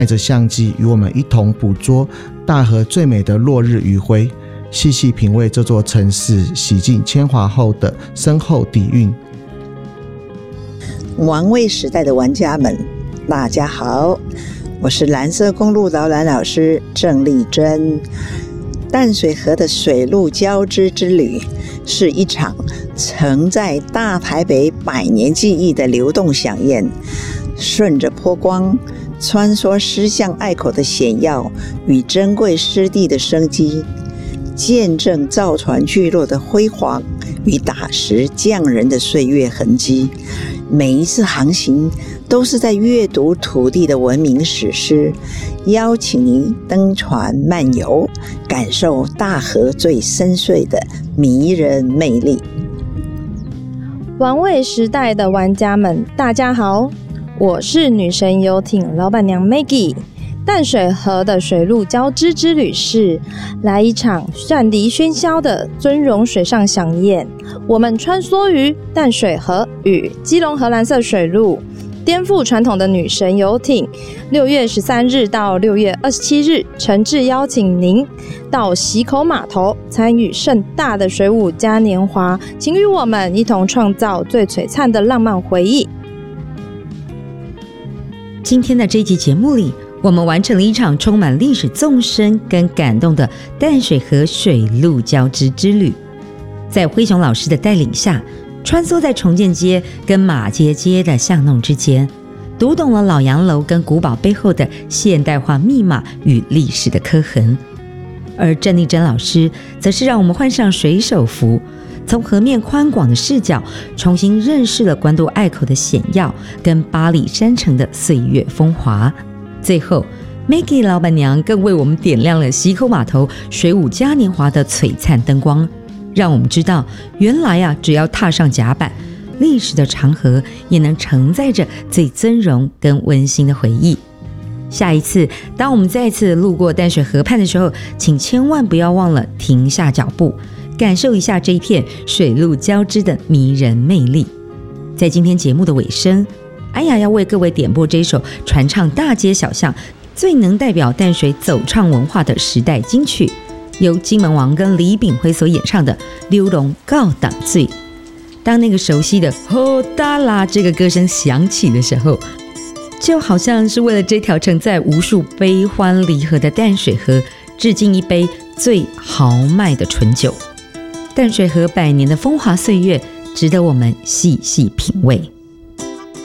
带着相机与我们一同捕捉大河最美的落日余晖，细细品味这座城市洗尽铅华后的深厚底蕴。 玩味时代的玩家们，大家好，我是蓝色公路导览老师郑丽珍。淡水河的水陆交织之旅是一场承载大台北百年记忆的流动飨宴，顺着波光穿梭狮象隘口的险要与珍贵湿地的生机，见证造船聚落的辉煌与打石匠人的岁月痕迹。每一次航行都是在阅读土地的文明史诗，邀请您登船漫游，感受大河最深邃的迷人魅力。 玩味时代的玩家们，大家好，我是女神游艇老板娘 Maggie。淡水河的水陆交织之旅是来一场战离喧嚣的尊荣水上飨宴。我们穿梭于淡水河与基隆河蓝色水路，颠覆传统的女神游艇。6月13日到6月27日，诚挚邀请您到溪口码头参与盛大的水舞嘉年华，请与我们一同创造最璀璨的浪漫回忆。 今天的这一集节目里，我们完成了一场充满历史纵深跟感动的淡水河水陆交织之旅。在辉雄老师的带领下，穿梭在重建街跟马街街的巷弄之间，读懂了老洋楼跟古堡背后的现代化密码与历史的刻痕。而郑丽珍老师则是让我们换上水手服，从河面宽广的视角重新认识了关渡隘口的险要跟八里山城的岁月风华。最后 Maggie 老板娘更为我们点亮了溪口码头水舞嘉年华的璀璨灯光，让我们知道原来只要踏上甲板，历史的长河也能承载着最尊荣跟温馨的回忆。下一次当我们再次路过淡水河畔的时候，请千万不要忘了停下脚步，感受一下这一片水陆交织的迷人魅力。在今天节目的尾声，安雅要为各位点播这首传唱大街小巷最能代表淡水走唱文化的时代金曲，由金门王跟李炳辉所演唱的《溜龙告党罪》。当那个熟悉的吼哒啦这个歌声响起的时候，就好像是为了这条承载无数悲欢离合的淡水河致敬一杯最豪迈的醇酒。淡水河100年的风华岁月，值得我们细细品味。